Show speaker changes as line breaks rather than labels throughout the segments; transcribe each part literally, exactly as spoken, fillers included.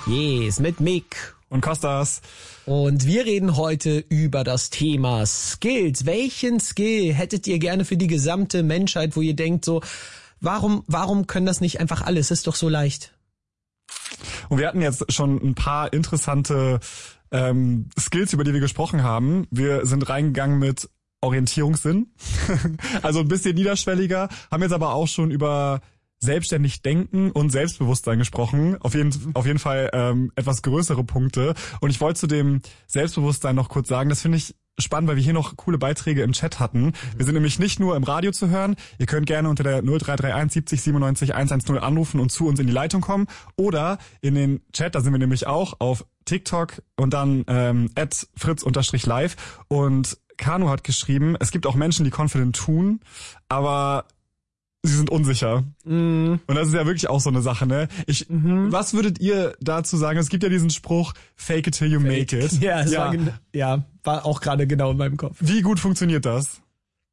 Yes, mit Mick
und Kostas.
Und wir reden heute über das Thema Skills. Welchen Skill hättet ihr gerne für die gesamte Menschheit, wo ihr denkt so, warum, warum können das nicht einfach alle? Es ist doch so leicht.
Und wir hatten jetzt schon ein paar interessante ähm, Skills, über die wir gesprochen haben. Wir sind reingegangen mit Orientierungssinn, also ein bisschen niederschwelliger, haben jetzt aber auch schon über selbstständig denken und Selbstbewusstsein gesprochen. Auf jeden, auf jeden Fall ähm, etwas größere Punkte. Und ich wollte zu dem Selbstbewusstsein noch kurz sagen, das finde ich spannend, weil wir hier noch coole Beiträge im Chat hatten. Wir sind nämlich nicht nur im Radio zu hören. Ihr könnt gerne unter der null drei drei eins siebzig siebenundneunzig hundertzehn anrufen und zu uns in die Leitung kommen. Oder in den Chat, da sind wir nämlich auch auf TikTok und dann ähm, at fritz-live. Und Kanu hat geschrieben, es gibt auch Menschen, die confident tun, aber sie sind unsicher. Mm. Und das ist ja wirklich auch so eine Sache, ne? Ich, mhm. Was würdet ihr dazu sagen? Es gibt ja diesen Spruch, fake it till you fake. make it.
Ja, es ja. War, gen- ja, war auch gerade genau in meinem Kopf.
Wie gut funktioniert das?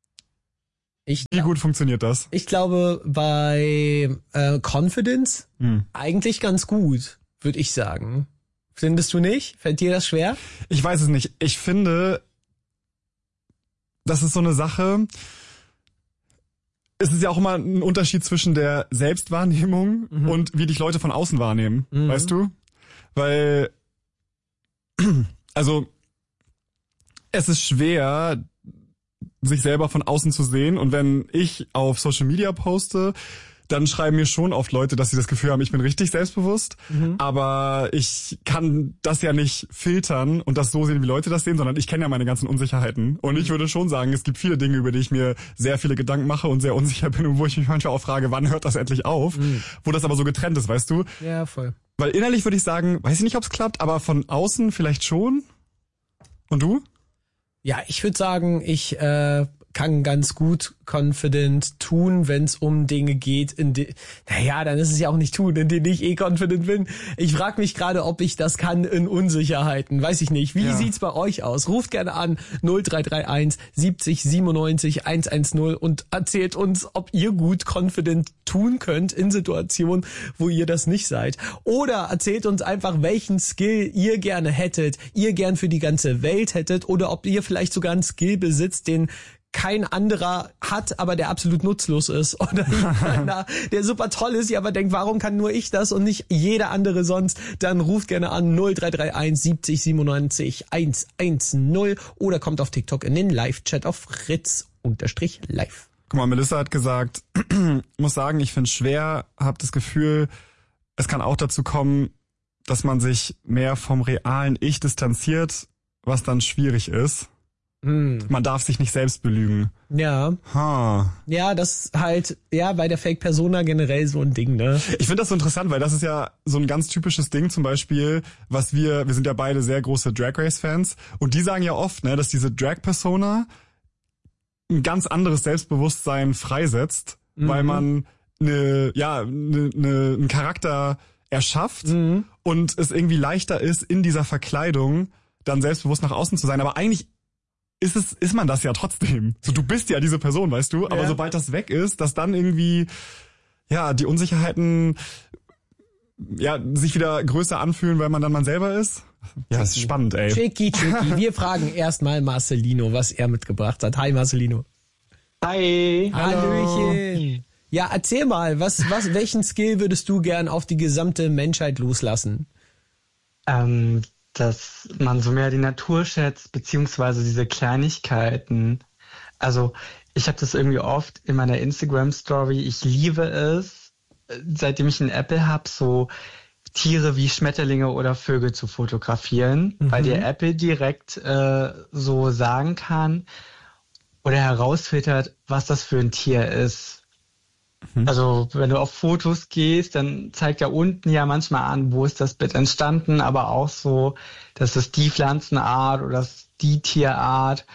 Ich
Wie gut funktioniert das?
Ich glaube, bei äh, Confidence hm. eigentlich ganz gut, würde ich sagen. Findest du nicht? Fällt dir das schwer?
Ich weiß es nicht. Ich finde, das ist so eine Sache. Es ist ja auch immer ein Unterschied zwischen der Selbstwahrnehmung mhm. und wie dich Leute von außen wahrnehmen, mhm. weißt du? Weil, also, es ist schwer, sich selber von außen zu sehen. Und wenn ich auf Social Media poste, dann schreiben mir schon oft Leute, dass sie das Gefühl haben, ich bin richtig selbstbewusst. Mhm. Aber ich kann das ja nicht filtern und das so sehen, wie Leute das sehen, sondern ich kenne ja meine ganzen Unsicherheiten. Und ich würde schon sagen, es gibt viele Dinge, über die ich mir sehr viele Gedanken mache und sehr unsicher bin und wo ich mich manchmal auch frage, wann hört das endlich auf? Mhm. Wo das aber so getrennt ist, weißt du?
Ja, voll.
Weil innerlich würde ich sagen, weiß ich nicht, ob es klappt, aber von außen vielleicht schon. Und du?
Ja, ich würde sagen, ich äh, kann ganz gut confident tun, wenn es um Dinge geht, in de- naja, dann ist es ja auch nicht tun, in denen ich eh confident bin. Ich frage mich gerade, ob ich das kann in Unsicherheiten. Weiß ich nicht. Wie ja. sieht's bei euch aus? Ruft gerne an null drei drei eins siebzig siebenundneunzig hundertzehn und erzählt uns, ob ihr gut confident tun könnt in Situationen, wo ihr das nicht seid. Oder erzählt uns einfach, welchen Skill ihr gerne hättet, ihr gern für die ganze Welt hättet oder ob ihr vielleicht sogar einen Skill besitzt, den kein anderer hat, aber der absolut nutzlos ist. Oder einer, der super toll ist, ja, aber denkt, warum kann nur ich das und nicht jeder andere sonst? Dann ruft gerne an null drei drei eins siebzig siebenundneunzig hundertzehn oder kommt auf TikTok in den Live-Chat auf fritz-live.
Guck mal, Melissa hat gesagt, muss sagen, ich finde es schwer, habe das Gefühl, es kann auch dazu kommen, dass man sich mehr vom realen Ich distanziert, was dann schwierig ist. Mm. Man darf sich nicht selbst belügen.
Ja.
Ha.
Ja, das ist halt, ja, bei der Fake-Persona generell so ein Ding, ne?
Ich finde das so interessant, weil das ist ja so ein ganz typisches Ding zum Beispiel, was wir, wir sind ja beide sehr große Drag Race-Fans und die sagen ja oft, ne, dass diese Drag-Persona ein ganz anderes Selbstbewusstsein freisetzt, mhm. weil man eine, ja, eine, eine, einen Charakter erschafft mhm. und es irgendwie leichter ist, in dieser Verkleidung dann selbstbewusst nach außen zu sein. Aber eigentlich ist es, ist man das ja trotzdem. So, du bist ja diese Person, weißt du? Aber ja. sobald das weg ist, dass dann irgendwie, ja, die Unsicherheiten, ja, sich wieder größer anfühlen, weil man dann man selber ist. Ja, das ist spannend, ey.
Tricky, tricky. Wir fragen erstmal Marcelino, was er mitgebracht hat. Hi, Marcelino.
Hi.
Hallöchen. Ja, erzähl mal, was, was, welchen Skill würdest du gern auf die gesamte Menschheit loslassen?
Ähm, dass man so mehr die Natur schätzt, beziehungsweise diese Kleinigkeiten. Also ich habe das irgendwie oft in meiner Instagram-Story. Ich liebe es, seitdem ich ein Apple habe, so Tiere wie Schmetterlinge oder Vögel zu fotografieren, mhm. weil der Apple direkt äh, so sagen kann oder herausfiltert, was das für ein Tier ist. Also wenn du auf Fotos gehst, dann zeigt er unten ja manchmal an, wo ist das Bild entstanden, aber auch so, das ist die Pflanzenart oder das ist die Tierart.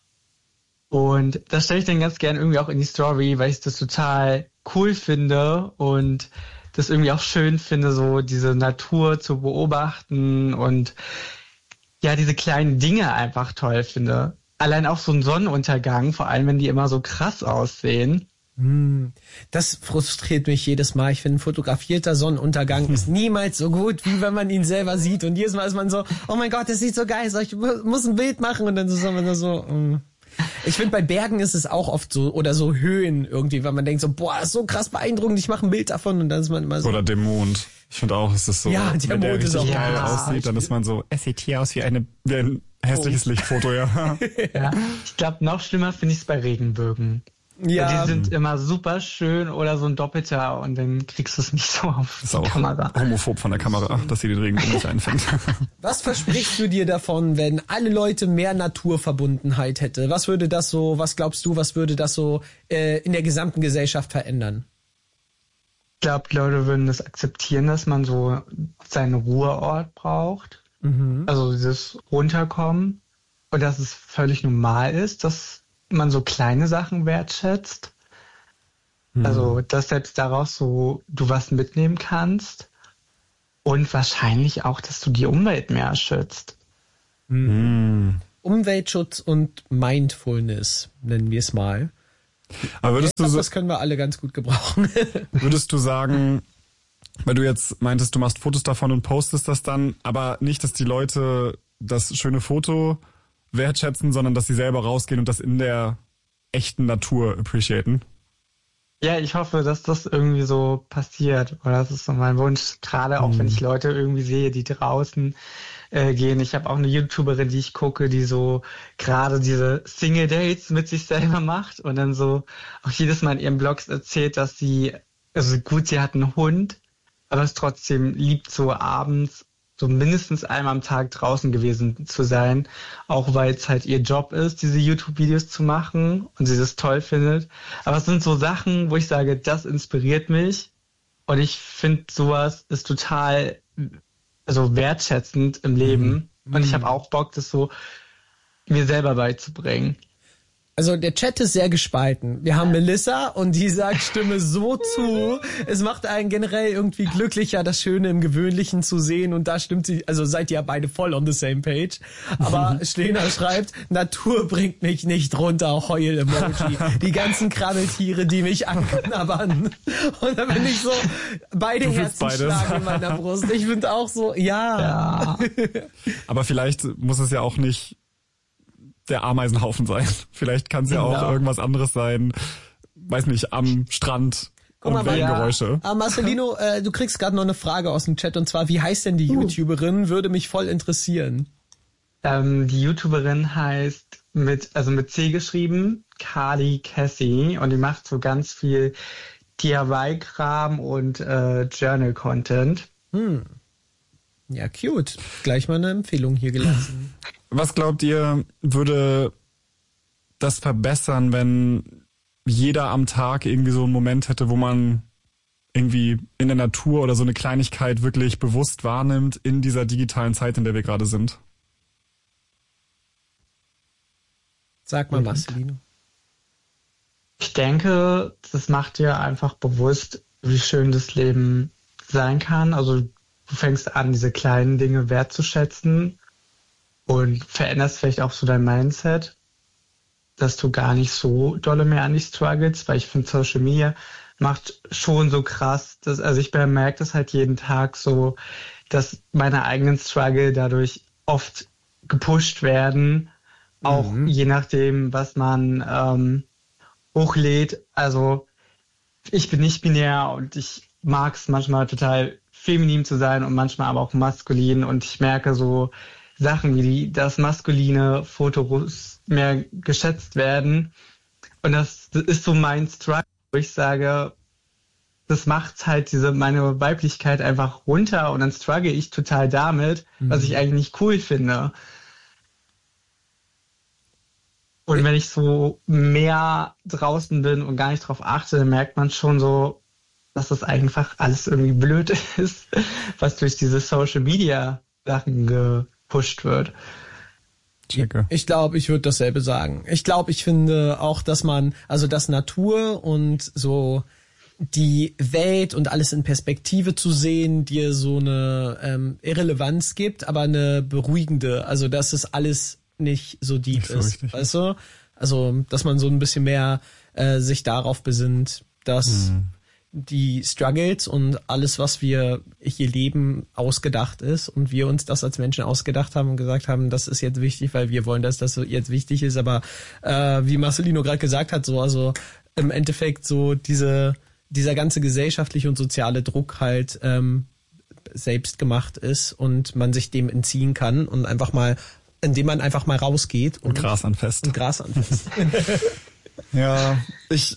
Und das stelle ich dann ganz gern irgendwie auch in die Story, weil ich das total cool finde und das irgendwie auch schön finde, so diese Natur zu beobachten und ja, diese kleinen Dinge einfach toll finde. Allein auch so ein Sonnenuntergang, vor allem wenn die immer so krass aussehen.
Das frustriert mich jedes Mal. Ich finde, ein fotografierter Sonnenuntergang ist niemals so gut, wie wenn man ihn selber sieht. Und jedes Mal ist man so, oh mein Gott, das sieht so geil aus, ich muss ein Bild machen. Und dann ist man so, mm. Ich finde, bei Bergen ist es auch oft so, oder so Höhen irgendwie, weil man denkt so, boah, das ist so krass beeindruckend, ich mache ein Bild davon. Und dann ist man immer so.
Oder dem Mond. Ich finde auch, es ist so,
ja, der
wenn der
Mond ist
richtig
auch
geil
ja,
aussieht, dann ist man so, es sieht hier aus wie, eine, wie ein hässliches oh. Lichtfoto, ja.
Ja, ich glaube, noch schlimmer finde ich es bei Regenbögen.
Ja.
Die sind immer super schön oder so ein doppelter und dann kriegst du es nicht so auf
ist
die
auch
Kamera.
Homophob von der Kamera, dass sie den Regenbogen nicht einfängt.
Was versprichst du dir davon, wenn alle Leute mehr Naturverbundenheit hätte? Was würde das so, was glaubst du, was würde das so äh, in der gesamten Gesellschaft verändern?
Ich glaube, die Leute würden das akzeptieren, dass man so seinen Ruheort braucht. Mhm. Also dieses Runterkommen und dass es völlig normal ist, dass man so kleine Sachen wertschätzt. Mhm. Also, dass selbst daraus so du was mitnehmen kannst und wahrscheinlich auch, dass du die Umwelt mehr schützt.
Mhm. Umweltschutz und Mindfulness, nennen wir es mal.
Aber würdest
ja,
du so,
das können wir alle ganz gut gebrauchen.
Würdest du sagen, weil du jetzt meintest, du machst Fotos davon und postest das dann, aber nicht, dass die Leute das schöne Foto wertschätzen, sondern dass sie selber rausgehen und das in der echten Natur appreciaten?
Ja, ich hoffe, dass das irgendwie so passiert. Oder das ist so mein Wunsch, gerade auch, mhm. wenn ich Leute irgendwie sehe, die draußen äh, gehen. Ich habe auch eine YouTuberin, die ich gucke, die so gerade diese Single-Dates mit sich selber macht und dann so auch jedes Mal in ihren Blogs erzählt, dass sie, also gut, sie hat einen Hund, aber es trotzdem liebt, so abends so mindestens einmal am Tag draußen gewesen zu sein, auch weil es halt ihr Job ist, diese YouTube-Videos zu machen und sie das toll findet. Aber es sind so Sachen, wo ich sage, das inspiriert mich und ich finde, sowas ist total also wertschätzend im Leben mhm. und ich habe auch Bock, das so mir selber beizubringen.
Also der Chat ist sehr gespalten. Wir haben Melissa und die sagt, stimme so zu. Es macht einen generell irgendwie glücklicher, das Schöne im Gewöhnlichen zu sehen. Und da stimmt sie, also seid ihr ja beide voll on the same page. Aber Stehner schreibt, Natur bringt mich nicht runter, Heul-Emoji. Die ganzen Krabbeltiere, die mich anknabbern. Und da bin ich so, beide Herzen schlagen in meiner Brust. Ich finde auch so, ja. ja.
Aber vielleicht muss es ja auch nicht der Ameisenhaufen sein. Vielleicht kann es ja auch genau. irgendwas anderes sein. Weiß nicht, am Strand und Wellengeräusche.
Ja. Ah, Marcelino, äh, du kriegst gerade noch eine Frage aus dem Chat und zwar, wie heißt denn die uh. YouTuberin? Würde mich voll interessieren.
Ähm, die YouTuberin heißt mit, also mit C geschrieben, Carly Cassie und die macht so ganz viel D I Y-Kram und äh, Journal-Content.
Hm. Ja, cute. Gleich mal eine Empfehlung hier gelassen.
Was glaubt ihr, würde das verbessern, wenn jeder am Tag irgendwie so einen Moment hätte, wo man irgendwie in der Natur oder so eine Kleinigkeit wirklich bewusst wahrnimmt in dieser digitalen Zeit, in der wir gerade sind?
Sag mal, Marcelino.
Ich denke, das macht dir einfach bewusst, wie schön das Leben sein kann. Also du fängst an, diese kleinen Dinge wertzuschätzen und veränderst vielleicht auch so dein Mindset, dass du gar nicht so dolle mehr an dich struggles, weil ich finde, Social Media macht schon so krass, dass, also ich bemerke das halt jeden Tag so, dass meine eigenen Struggle dadurch oft gepusht werden, auch mhm. je nachdem, was man ähm, hochlädt. Also ich bin nicht binär und ich mag es manchmal total feminin zu sein und manchmal aber auch maskulin und ich merke so Sachen wie die, dass maskuline Fotos mehr geschätzt werden und das, das ist so mein Struggle, wo ich sage, das macht halt diese meine Weiblichkeit einfach runter und dann struggle ich total damit, mhm. was ich eigentlich nicht cool finde. Und wenn ich so mehr draußen bin und gar nicht drauf achte, dann merkt man schon so, dass das einfach alles irgendwie blöd ist, was durch diese Social Media Sachen gepusht wird.
Checke. Ich glaube, ich würde dasselbe sagen. Ich glaube, ich finde auch, dass man, also dass Natur und so die Welt und alles in Perspektive zu sehen, dir so eine ähm, Irrelevanz gibt, aber eine beruhigende, also dass es alles nicht so deep nicht so ist, richtig. Weißt du? Also, dass man so ein bisschen mehr äh, sich darauf besinnt, dass mhm. die Struggles und alles, was wir hier leben, ausgedacht ist und wir uns das als Menschen ausgedacht haben und gesagt haben, das ist jetzt wichtig, weil wir wollen, dass das jetzt wichtig ist. Aber äh, wie Marcelino gerade gesagt hat, so also im Endeffekt so diese dieser ganze gesellschaftliche und soziale Druck halt ähm, selbst gemacht ist und man sich dem entziehen kann und einfach mal, indem man einfach mal rausgeht und,
und Gras anfasst.
Und Gras anfasst.
Ja, ich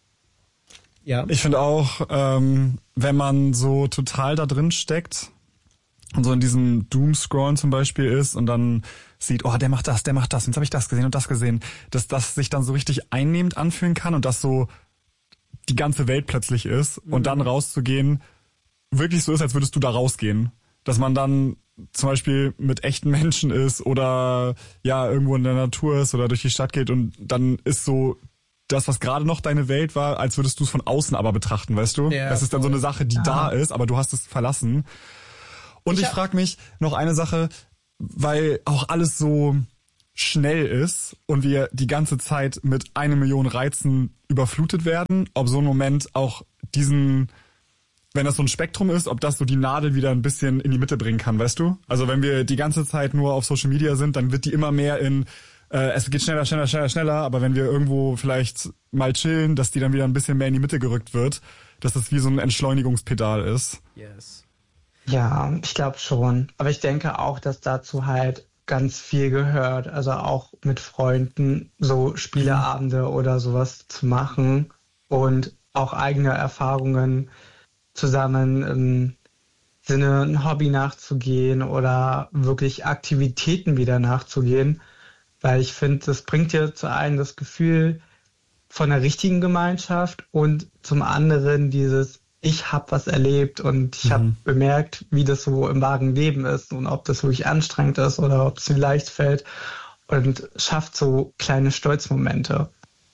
Ja. Ich finde auch, ähm, wenn man so total da drin steckt und so in diesem Doomscrollen zum Beispiel ist und dann sieht, oh, der macht das, der macht das, jetzt habe ich das gesehen und das gesehen, dass das sich dann so richtig einnehmend anfühlen kann und dass so die ganze Welt plötzlich ist mhm. und dann rauszugehen, wirklich so ist, als würdest du da rausgehen. Dass man dann zum Beispiel mit echten Menschen ist oder ja irgendwo in der Natur ist oder durch die Stadt geht und dann ist so das, was gerade noch deine Welt war, als würdest du es von außen aber betrachten, weißt du? Ja, das ist dann so eine Sache, die ja. da ist, aber du hast es verlassen. Und ich, ich frage mich noch eine Sache, weil auch alles so schnell ist und wir die ganze Zeit mit eine Million Reizen überflutet werden, ob so ein Moment auch diesen, wenn das so ein Spektrum ist, ob das so die Nadel wieder ein bisschen in die Mitte bringen kann, weißt du? Also wenn wir die ganze Zeit nur auf Social Media sind, dann wird die immer mehr in Äh, es geht schneller, schneller, schneller, schneller, aber wenn wir irgendwo vielleicht mal chillen, dass die dann wieder ein bisschen mehr in die Mitte gerückt wird, dass das wie so ein Entschleunigungspedal ist.
Yes. Ja, ich glaube schon. Aber ich denke auch, dass dazu halt ganz viel gehört. Also auch mit Freunden so Spieleabende mhm. oder sowas zu machen und auch eigene Erfahrungen zusammen im Sinne ein Hobby nachzugehen oder wirklich Aktivitäten wieder nachzugehen. Weil ich finde, das bringt dir zu einem das Gefühl von einer richtigen Gemeinschaft und zum anderen dieses, ich habe was erlebt und ich mhm. habe bemerkt, wie das so im wahren Leben ist und ob das wirklich anstrengend ist oder ob es mir leicht fällt und schafft so kleine Stolzmomente.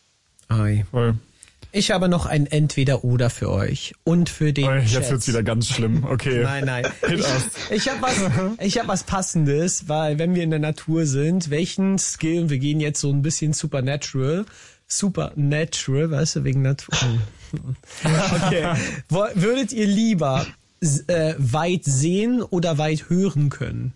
Ei. Voll. Ich habe noch ein Entweder-Oder für euch und für den
oh,
Chat.
Jetzt wird's wieder ganz schlimm. Okay.
Nein, nein. Ich, ich habe was, ich habe was Passendes, weil wenn wir in der Natur sind, welchen Skill, wir gehen jetzt so ein bisschen supernatural, supernatural, weißt du, wegen Natur. Okay. Würdet ihr lieber äh, weit sehen oder weit hören können?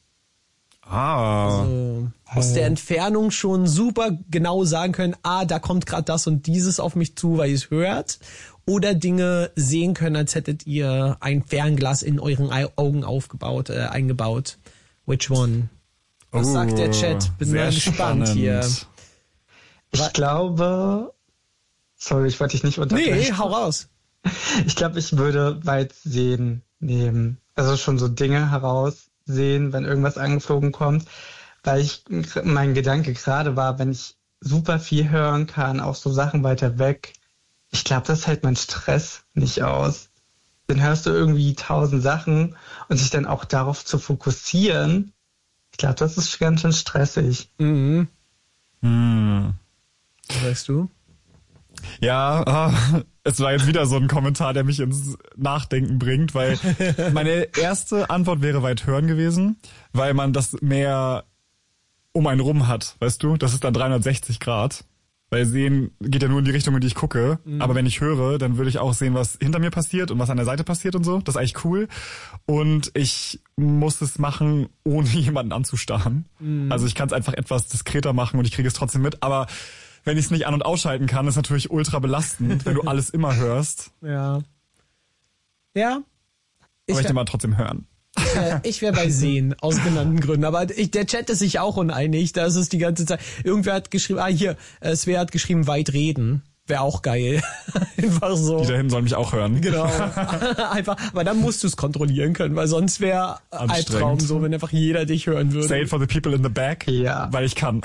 Ah.
Also aus der Entfernung schon super genau sagen können, ah, da kommt gerade das und dieses auf mich zu, weil ihr es hört. Oder Dinge sehen können, als hättet ihr ein Fernglas in euren Augen aufgebaut, äh, eingebaut. Which one? Was oh, sagt der Chat? Bin mal gespannt hier.
Ich glaube, sorry, ich wollte dich nicht unterbrechen.
Nee, hau raus.
Ich glaube, ich würde weit sehen nehmen. Also schon so Dinge heraus sehen, wenn irgendwas angeflogen kommt, weil ich mein Gedanke gerade war, wenn ich super viel hören kann, auch so Sachen weiter weg, ich glaube, das hält mein Stress nicht aus. Dann hörst du irgendwie tausend Sachen und sich dann auch darauf zu fokussieren, ich glaube, das ist ganz schön stressig.
Mhm.
Hm.
Was weißt du?
Ja, oh, es war jetzt wieder so ein Kommentar, der mich ins Nachdenken bringt, weil meine erste Antwort wäre weit hören gewesen, weil man das mehr um einen rum hat, weißt du? Das ist dann dreihundertsechzig Grad, weil sehen geht ja nur in die Richtung, in die ich gucke, mhm. aber wenn ich höre, dann würde ich auch sehen, was hinter mir passiert und was an der Seite passiert und so. Das ist eigentlich cool und ich muss es machen, ohne jemanden anzustarren. Mhm. Also ich kann es einfach etwas diskreter machen und ich kriege es trotzdem mit, aber wenn ich es nicht an- und ausschalten kann, ist natürlich ultra belastend, wenn du alles immer hörst.
Ja. Ja.
Ich Aber ich will mal trotzdem hören.
Ich wäre wär bei Sehen, aus genannten Gründen. Aber ich, der Chat ist sich auch uneinig. Da ist es die ganze Zeit. Irgendwer hat geschrieben, ah hier, äh, Svea hat geschrieben, weit reden. Wäre auch geil. Einfach so.
Die da hinten sollen mich auch hören.
Genau. Einfach, aber dann musst du es kontrollieren können, weil sonst wäre Albtraum so, wenn einfach jeder dich hören würde.
Say it for the people in the back.
Ja.
Weil ich kann.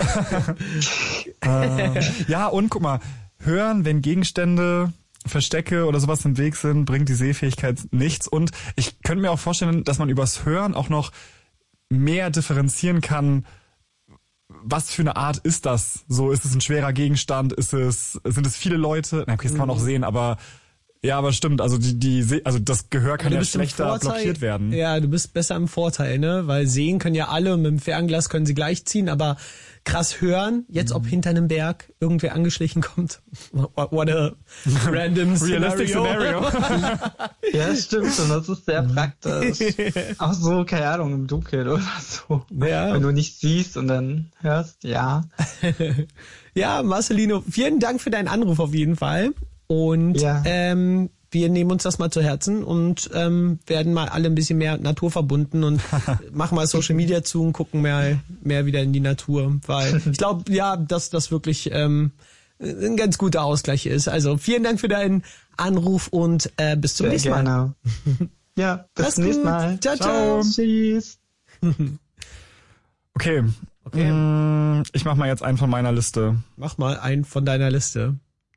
äh, ja, und guck mal, hören, wenn Gegenstände, Verstecke oder sowas im Weg sind, bringt die Sehfähigkeit nichts. Und ich könnte mir auch vorstellen, dass man übers Hören auch noch mehr differenzieren kann, was für eine Art ist das? So, ist es ein schwerer Gegenstand? Ist es, sind es viele Leute? Na, okay, das kann man auch sehen, aber Ja, aber stimmt, also die, die, also das Gehör kann ja schlechter blockiert werden.
Ja, du bist besser im Vorteil, ne? Weil sehen können ja alle und mit dem Fernglas können sie gleich ziehen, aber krass hören, jetzt ob hinter einem Berg irgendwer angeschlichen kommt. What a random
Realistic Scenario.
Ja, stimmt, und das ist sehr praktisch. Auch so, keine Ahnung, im Dunkeln oder so.
Ja.
Wenn du nicht siehst und dann hörst, ja.
Ja, Marcelino, vielen Dank für deinen Anruf auf jeden Fall. Und
ja. ähm,
wir nehmen uns das mal zu Herzen und ähm, werden mal alle ein bisschen mehr naturverbunden und machen mal Social Media zu und gucken mehr, mehr wieder in die Natur. Weil ich glaube, ja, dass das wirklich ähm, ein ganz guter Ausgleich ist. Also vielen Dank für deinen Anruf und äh, bis zum
Sehr
nächsten
gerne.
Mal.
Ja, bis
Mach's
zum nächsten
gut.
Mal.
Ciao, ciao.
Tschüss.
Okay.
Okay.
Mm, ich mach mal jetzt einen von meiner Liste.
Mach mal einen von deiner Liste.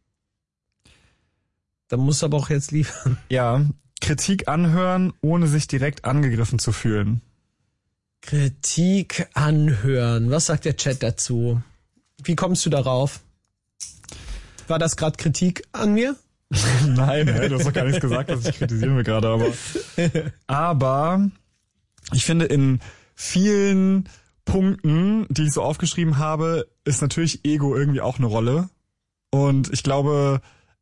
Da musst du aber auch jetzt liefern.
Ja, Kritik anhören, ohne sich direkt angegriffen zu fühlen.
Kritik anhören. Was sagt der Chat dazu? Wie kommst du darauf? War das gerade Kritik an mir?
Nein, hey, du hast doch gar nichts gesagt, was ich kritisieren will gerade, aber aber ich finde, in vielen Punkten, die ich so aufgeschrieben habe, ist natürlich Ego irgendwie auch eine Rolle. Und ich glaube,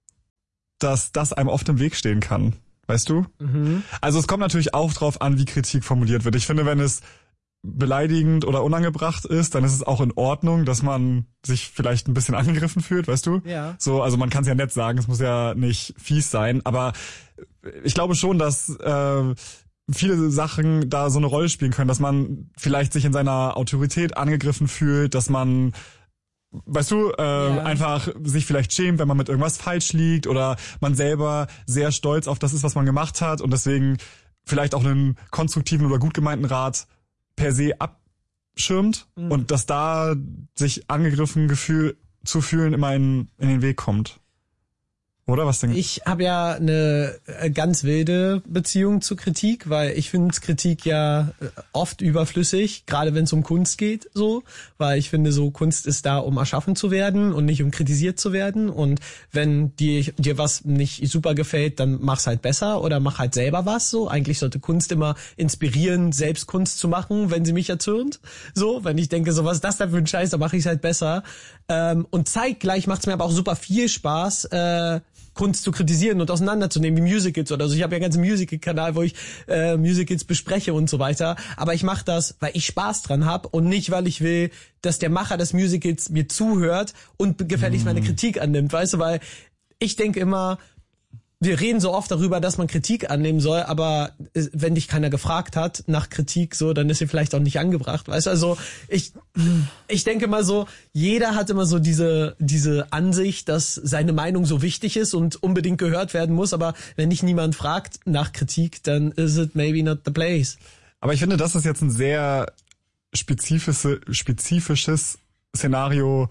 dass das einem oft im Weg stehen kann. Weißt du?
Mhm.
Also es kommt natürlich auch drauf an, wie Kritik formuliert wird. Ich finde, wenn es beleidigend oder unangebracht ist, dann ist es auch in Ordnung, dass man sich vielleicht ein bisschen angegriffen fühlt, weißt du?
Ja.
So, also man kann es ja nett sagen, es muss ja nicht fies sein, aber ich glaube schon, dass äh, viele Sachen da so eine Rolle spielen können, dass man vielleicht sich in seiner Autorität angegriffen fühlt, dass man, weißt du, äh,
ja.
einfach sich vielleicht schämt, wenn man mit irgendwas falsch liegt oder man selber sehr stolz auf das ist, was man gemacht hat und deswegen vielleicht auch einen konstruktiven oder gut gemeinten Rat per se abschirmt mhm. und dass da sich angegriffen gefühl, zu fühlen immer in, in den Weg kommt. Oder was denkst du?
Ich habe ja eine ganz wilde Beziehung zu Kritik, weil ich finde Kritik ja oft überflüssig, gerade wenn es um Kunst geht, so, weil ich finde, so Kunst ist da, um erschaffen zu werden und nicht um kritisiert zu werden. Und wenn dir dir was nicht super gefällt, dann mach's halt besser oder mach halt selber was. So, eigentlich sollte Kunst immer inspirieren, selbst Kunst zu machen, wenn sie mich erzürnt. So, wenn ich denke, so was ist das denn für ein Scheiß, dann mache ich es halt besser. Ähm, und zeitgleich macht's mir aber auch super viel Spaß. Äh, Kunst zu kritisieren und auseinanderzunehmen, wie Musicals oder so. Ich habe ja einen ganzen Musical-Kanal, wo ich äh, Musicals bespreche und so weiter. Aber ich mache das, weil ich Spaß dran habe und nicht, weil ich will, dass der Macher des Musicals mir zuhört und gefälligst meine Kritik annimmt. Weißt du, weil ich denke immer, wir reden so oft darüber, dass man Kritik annehmen soll, aber wenn dich keiner gefragt hat nach Kritik, so, dann ist sie vielleicht auch nicht angebracht, weißt du? Also ich ich denke mal so, jeder hat immer so diese diese Ansicht, dass seine Meinung so wichtig ist und unbedingt gehört werden muss, aber wenn dich niemand fragt nach Kritik, dann is it maybe not the place.
Aber ich finde, das ist jetzt ein sehr spezifische, spezifisches Szenario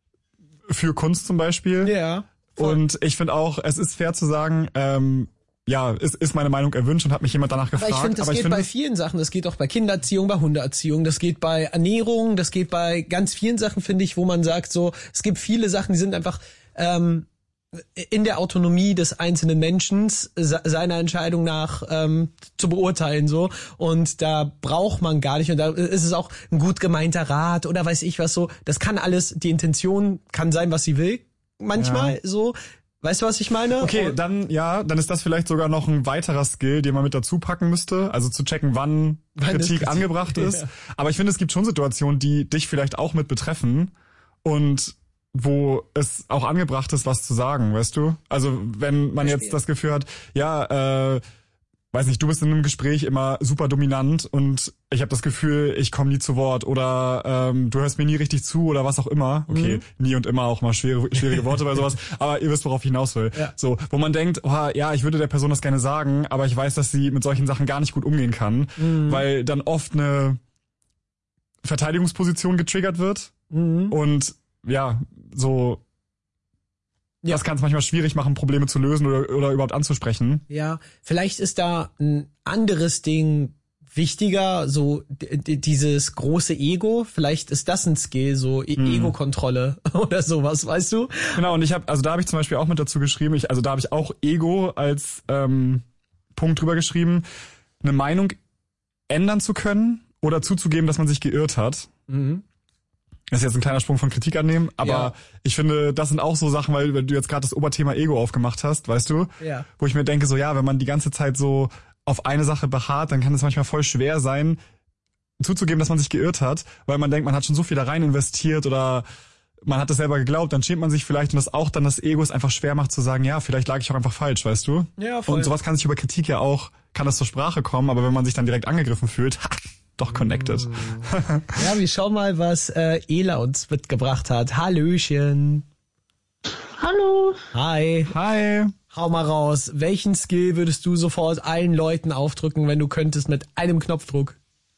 für Kunst zum Beispiel.
Ja. Voll.
Und ich finde auch, es ist fair zu sagen, ähm, ja, ist, ist meine Meinung erwünscht und hat mich jemand danach gefragt.
Aber ich finde, das
aber
geht
find,
bei vielen Sachen. Das geht auch bei Kindererziehung, bei Hundeerziehung, das geht bei Ernährung, das geht bei ganz vielen Sachen, finde ich, wo man sagt, so, es gibt viele Sachen, die sind einfach ähm, in der Autonomie des einzelnen Menschen seiner Entscheidung nach ähm, zu beurteilen, so, und da braucht man gar nicht, und da ist es auch ein gut gemeinter Rat oder weiß ich was so, das kann alles, die Intention kann sein, was sie will, manchmal, ja. So, weißt du, was ich meine?
Okay, und dann, ja, dann ist das vielleicht sogar noch ein weiterer Skill, den man mit dazu packen müsste, also zu checken, wann, wann Kritik, Kritik angebracht ist, ja. Aber ich finde, es gibt schon Situationen, die dich vielleicht auch mit betreffen und wo es auch angebracht ist, was zu sagen, weißt du? Also wenn man jetzt das Gefühl hat, ja, äh, weiß nicht, du bist in einem Gespräch immer super dominant und ich habe das Gefühl, ich komme nie zu Wort oder ähm, du hörst mir nie richtig zu oder was auch immer. Okay, mhm. nie und immer auch mal schwere, schwierige Worte bei sowas, aber ihr wisst, worauf ich hinaus will. Ja. So, wo man denkt, oh, ja, ich würde der Person das gerne sagen, aber ich weiß, dass sie mit solchen Sachen gar nicht gut umgehen kann, mhm. weil dann oft eine Verteidigungsposition getriggert wird mhm. und ja, so, ja. Das kann es manchmal schwierig machen, Probleme zu lösen oder, oder überhaupt anzusprechen.
Ja, vielleicht ist da ein anderes Ding, wichtiger, so d- d- dieses große Ego, vielleicht ist das ein Skill, so e-
Hm.
Ego-Kontrolle oder sowas, weißt du?
Genau, und ich habe, also da habe ich zum Beispiel auch mit dazu geschrieben, ich, also da habe ich auch Ego als ähm, Punkt drüber geschrieben, eine Meinung ändern zu können oder zuzugeben, dass man sich geirrt hat.
Mhm.
Das ist jetzt ein kleiner Sprung von Kritik annehmen, aber
Ja.
ich finde, das sind auch so Sachen, weil du jetzt gerade das Oberthema Ego aufgemacht hast, weißt du?
Ja.
Wo ich mir denke, so ja, wenn man die ganze Zeit so auf eine Sache beharrt, dann kann es manchmal voll schwer sein, zuzugeben, dass man sich geirrt hat, weil man denkt, man hat schon so viel da rein investiert oder man hat es selber geglaubt, dann schämt man sich vielleicht und das auch dann das Ego es einfach schwer macht zu sagen, ja, vielleicht lag ich auch einfach falsch, weißt du?
Ja, voll.
Und sowas kann sich über Kritik ja auch, kann das zur Sprache kommen, aber wenn man sich dann direkt angegriffen fühlt, ha, doch connected.
Ja, wir schauen mal, was äh, Ela uns mitgebracht hat. Hallöchen.
Hallo.
Hi.
Hi.
Hau mal raus. Welchen Skill würdest du sofort allen Leuten aufdrücken, wenn du könntest mit einem Knopfdruck?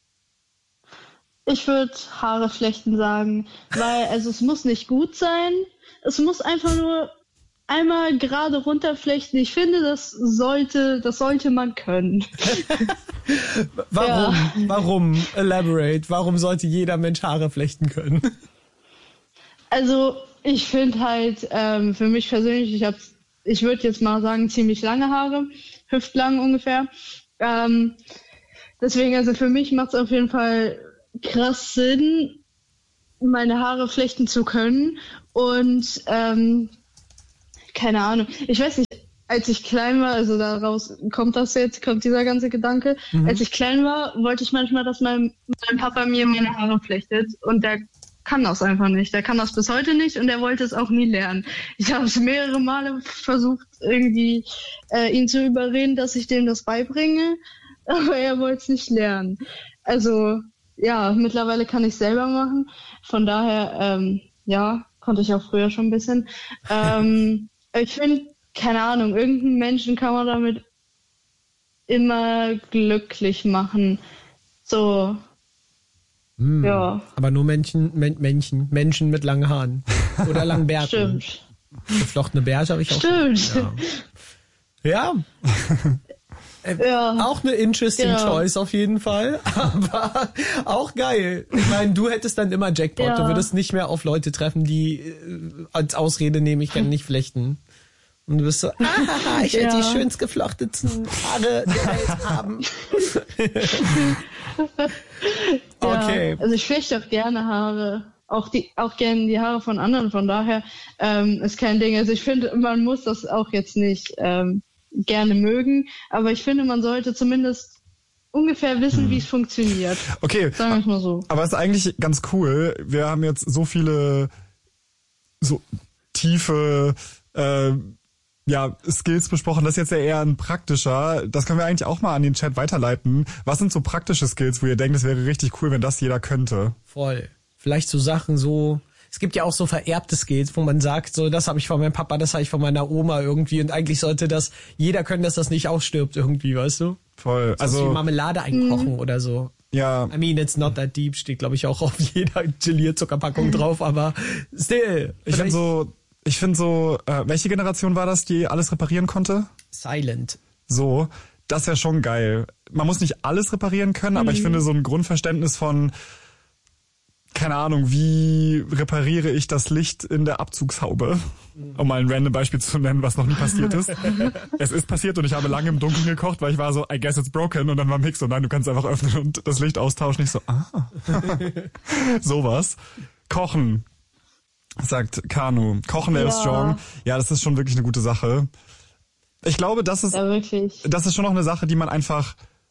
Ich würde Haare flechten sagen, weil also es muss nicht gut sein. Es muss einfach nur einmal gerade runterflechten. Ich finde, das sollte, das sollte man können.
Warum?
Ja.
Warum? Elaborate. Warum sollte jeder Mensch Haare flechten können?
Also ich finde halt, ähm, für mich persönlich, ich habe, ich würde jetzt mal sagen, ziemlich lange Haare, hüftlang ungefähr. Ähm, deswegen, also für mich macht es auf jeden Fall krass Sinn, meine Haare flechten zu können. Und ähm, keine Ahnung, ich weiß nicht, als ich klein war, also daraus kommt das jetzt, kommt dieser ganze Gedanke. Mhm. Als ich klein war, wollte ich manchmal, dass mein, mein Papa mir meine Haare flechtet und der kann das einfach nicht. Der kann das bis heute nicht und er wollte es auch nie lernen. Ich habe es mehrere Male versucht, irgendwie äh, ihn zu überreden, dass ich dem das beibringe, aber er wollte es nicht lernen. Also ja, mittlerweile kann ich es selber machen. Von daher, ähm, ja, konnte ich auch früher schon ein bisschen. Ähm, ich finde, keine Ahnung, irgendeinen Menschen kann man damit immer glücklich machen. So,
Hm.
ja.
Aber nur Menschen, Men- Menschen, Menschen mit langen Haaren. Oder langen Bärten.
Stimmt.
Geflochtene Bärte habe ich auch.
Stimmt.
Ja. Ja.
Ja.
Auch eine interesting
Genau.
Choice auf jeden Fall, aber auch geil. Ich meine, du hättest dann immer Jackpot.
Ja.
Du würdest nicht mehr auf Leute treffen, die äh, als Ausrede nehmen, ich kann nicht flechten. Und du bist so, ah, ich will
Ja.
die schönst geflochtetsten Haare der Welt haben. Okay.
Ja, also ich flechte auch gerne Haare. Auch die, auch gerne die Haare von anderen. Von daher ähm, ist kein Ding. Also ich finde, man muss das auch jetzt nicht ähm, gerne mögen, aber ich finde, man sollte zumindest ungefähr wissen, hm. wie es funktioniert.
Okay.
Sagen wir es mal so.
Aber es ist eigentlich ganz cool. Wir haben jetzt so viele so tiefe äh, ja, Skills besprochen. Das ist jetzt ja eher ein praktischer. Das können wir eigentlich auch mal an den Chat weiterleiten. Was sind so praktische Skills, wo ihr denkt, es wäre richtig cool, wenn das jeder könnte?
Voll. Vielleicht so Sachen so, es gibt ja auch so vererbte Skills, wo man sagt, so, das habe ich von meinem Papa, das habe ich von meiner Oma irgendwie und eigentlich sollte das jeder können, dass das nicht ausstirbt irgendwie, weißt du?
Voll.
So
Also
wie Marmelade einkochen
Mhm.
oder so.
ja,
I mean, it's not that deep, steht glaube ich auch auf jeder Gelierzuckerpackung drauf, aber still.
ich finde so, ich finde so, äh, welche Generation war das, die alles reparieren konnte?
Silent.
So, das wäre schon geil. Man muss nicht alles reparieren können, aber ich finde so ein Grundverständnis von, keine Ahnung, wie repariere ich das Licht in der Abzugshaube? Um mal ein random Beispiel zu nennen, was noch nie passiert ist. Es ist passiert und ich habe lange im Dunkeln gekocht, weil ich war so, I guess it's broken und dann war Mix und nein, du kannst einfach öffnen und das Licht austauschen. Ich so, ah. Sowas. Kochen, sagt Kanu. Kochen wäre
Ja.
strong. Ja, das ist schon wirklich eine gute Sache. Ich glaube, das ist,
Ja, wirklich.
das ist schon noch eine Sache, die man einfach,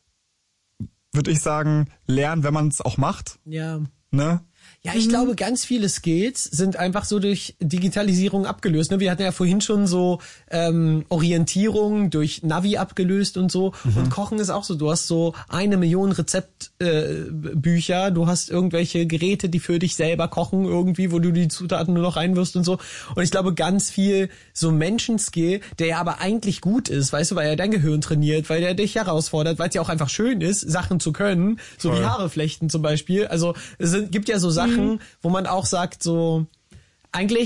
würde ich sagen, lernt, wenn man es auch macht.
Ja.
Ne?
Ja, ich glaube, ganz viele Skills sind einfach so durch Digitalisierung abgelöst. Ne? Wir hatten ja vorhin schon so ähm, Orientierung durch Navi abgelöst und so. Mhm. Und Kochen ist auch so. Du hast so eine Million Rezeptbücher. Äh, Bücher. Du hast irgendwelche Geräte, die für dich selber kochen irgendwie, wo du die Zutaten nur noch reinwirfst und so. Und ich glaube, ganz viel so Menschenskill, der ja aber eigentlich gut ist, weißt du, weil er dein Gehirn trainiert, weil er dich herausfordert, weil es ja auch einfach schön ist, Sachen zu können, so
Voll.
wie Haare flechten zum Beispiel. Also es sind, gibt ja so Sachen, wo man auch sagt, so eigentlich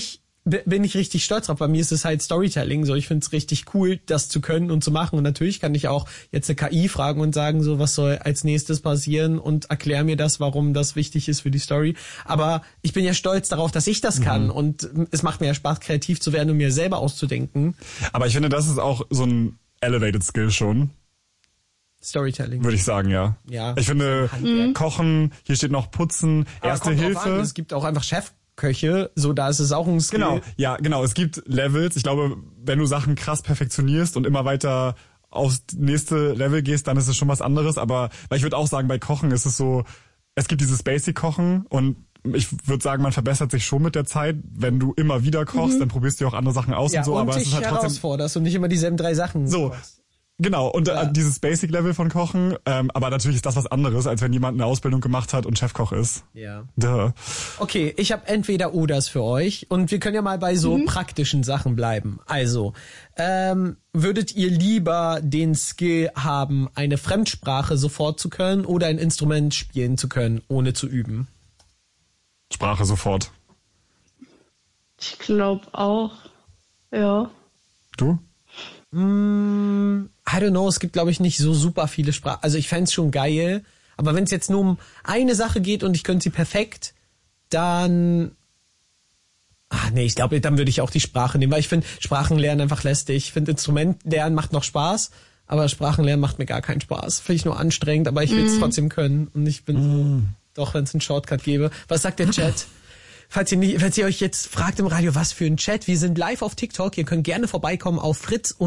b- bin ich richtig stolz drauf. Bei mir ist es halt Storytelling. So, ich finde es richtig cool, das zu können und zu machen. Und natürlich kann ich auch jetzt eine K I fragen und sagen, so, was soll als nächstes passieren und erklär mir das, warum das wichtig ist für die Story. Aber ich bin ja stolz darauf, dass ich das kann. Mhm. Und es macht mir ja Spaß, kreativ zu werden und mir selber auszudenken.
Aber ich finde, das ist auch so ein elevated Skill schon.
Storytelling.
Würde ich sagen, ja.
Ja.
Ich finde, mhm. Kochen, hier steht noch Putzen,
Aber
Erste
kommt drauf
Hilfe.
an. Es gibt auch einfach Chefköche, so da ist es auch ein Skill.
Genau, ja, genau. Es gibt Levels. Ich glaube, wenn du Sachen krass perfektionierst und immer weiter aufs nächste Level gehst, dann ist es schon was anderes. Aber weil ich würde auch sagen, bei Kochen ist es so, es gibt dieses Basic-Kochen und ich würde sagen, man verbessert sich schon mit der Zeit. Wenn du immer wieder kochst, mhm. dann probierst du auch andere Sachen aus
ja,
und so.
Und
aber
dich
es ist halt trotzdem
herausforderst und nicht immer dieselben drei Sachen
so.
machst.
Genau, und
ja.
äh, dieses Basic-Level von Kochen, ähm, aber natürlich ist das was anderes, als wenn jemand eine Ausbildung gemacht hat und Chefkoch ist.
Ja.
Duh.
Okay, ich habe entweder Oders für euch und wir können ja mal bei so mhm. praktischen Sachen bleiben. Also, ähm, würdet ihr lieber den Skill haben, eine Fremdsprache sofort zu können oder ein Instrument spielen zu können, ohne zu üben?
Sprache sofort.
Ich glaube auch, ja.
Du?
Mm, I don't know, es gibt glaube ich nicht so super viele Sprachen. Also ich fänd's schon geil, aber wenn es jetzt nur um eine Sache geht und ich könnte sie perfekt, dann... Ach nee, ich glaube, dann würde ich auch die Sprache nehmen, weil ich finde Sprachenlernen einfach lästig. Ich finde Instrumentlernen macht noch Spaß, aber Sprachenlernen macht mir gar keinen Spaß. Finde ich nur anstrengend, aber ich will es mm. trotzdem können und ich bin mm. so, doch, wenn es einen Shortcut gäbe. Was sagt der Chat? Falls ihr, nicht, falls ihr euch jetzt fragt im Radio, was für ein Chat, wir sind live auf TikTok, ihr könnt gerne vorbeikommen auf Fritz und